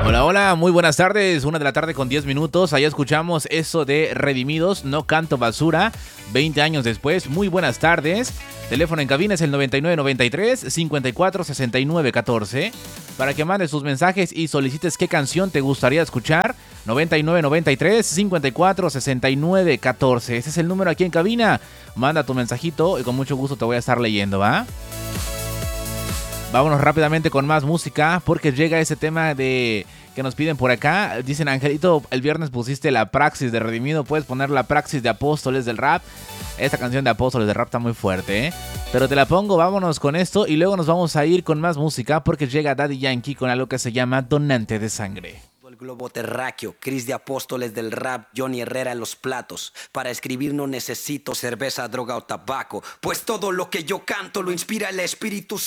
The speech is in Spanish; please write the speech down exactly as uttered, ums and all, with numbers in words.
Hola, hola, muy buenas tardes, una de la tarde con diez minutos, allá escuchamos eso de Redimidos, No Canto Basura, veinte años después, muy buenas tardes, teléfono en cabina es el noventa y nueve noventa y tres cincuenta y cuatro sesenta y nueve catorce, para que mandes tus mensajes y solicites qué canción te gustaría escuchar, noventa y nueve noventa y tres cincuenta y cuatro sesenta y nueve catorce, ese es el número aquí en cabina, manda tu mensajito y con mucho gusto te voy a estar leyendo, ¿va? Vámonos rápidamente con más música porque llega ese tema de que nos piden por acá. Dicen, Angelito, el viernes pusiste la praxis de Redimido, puedes poner la praxis de Apóstoles del Rap. Esta canción de Apóstoles del Rap está muy fuerte, ¿eh? Pero te la pongo, vámonos con esto y luego nos vamos a ir con más música porque llega Daddy Yankee con algo que se llama Donante de Sangre. El globo terráqueo, Cris de Apóstoles del Rap, Johnny Herrera en los platos. Para escribir no necesito cerveza, droga o tabaco, pues todo lo que yo canto lo inspira el Espíritu